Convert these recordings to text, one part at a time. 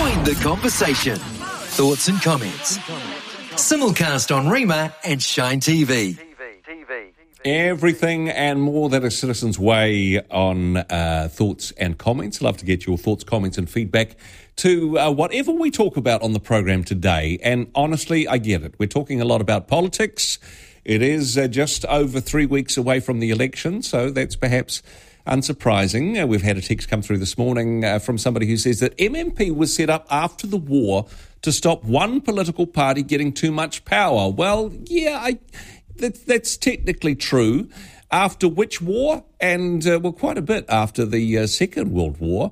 Join the conversation. Thoughts and comments. Simulcast on Rima and Shine TV. Everything and more that is Citizens Way on thoughts and comments. Love to get your thoughts, comments and feedback to whatever we talk about on the program today. And honestly, I get it. We're talking a lot about politics. It is just over 3 weeks away from the election, so that's perhaps unsurprising. We've had a text come through this morning from somebody who says that MMP was set up after the war to stop one political party getting too much power. Well, yeah, that's technically true. After which war? And, quite a bit after the Second World War.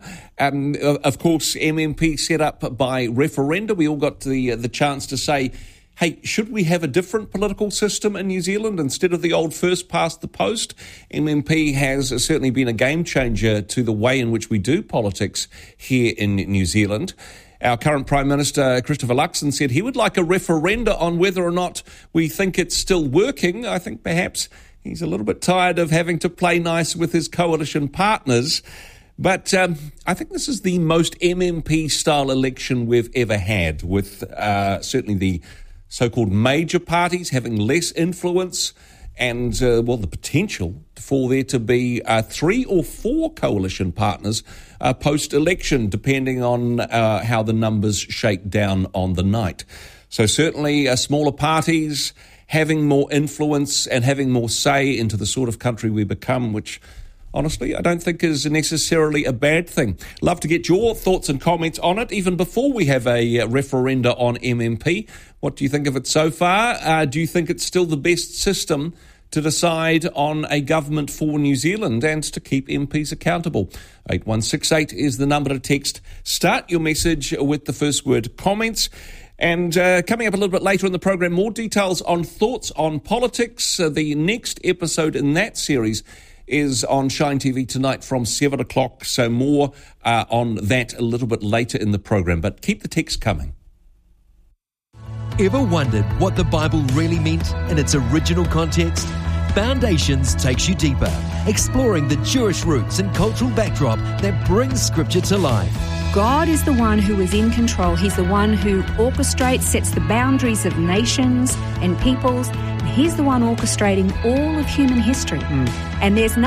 Of course, MMP set up by referenda. We all got the chance to say, hey, should we have a different political system in New Zealand instead of the old first past the post? MMP has certainly been a game changer to the way in which we do politics here in New Zealand. Our current Prime Minister, Christopher Luxon, said he would like a referenda on whether or not we think it's still working. I think perhaps he's a little bit tired of having to play nice with his coalition partners. But I think this is the most MMP-style election we've ever had, with certainly the so-called major parties having less influence and, the potential for there to be 3 or 4 coalition partners post-election, depending on how the numbers shake down on the night. So certainly smaller parties having more influence and having more say into the sort of country we become, which honestly, I don't think is necessarily a bad thing. Love to get your thoughts and comments on it, even before we have a referenda on MMP. What do you think of it so far? Do you think it's still the best system to decide on a government for New Zealand and to keep MPs accountable? 8168 is the number to text. Start your message with the first word comments. And coming up a little bit later in the program, more details on Thoughts on Politics. The next episode in that series is on Shine TV tonight from 7 o'clock. So more on that a little bit later in the program. But keep the text coming. Ever wondered what the Bible really meant in its original context? Foundations takes you deeper, exploring the Jewish roots and cultural backdrop that brings Scripture to life. God is the one who is in control. He's the one who orchestrates, sets the boundaries of nations and peoples. He's the one orchestrating all of human history. And there's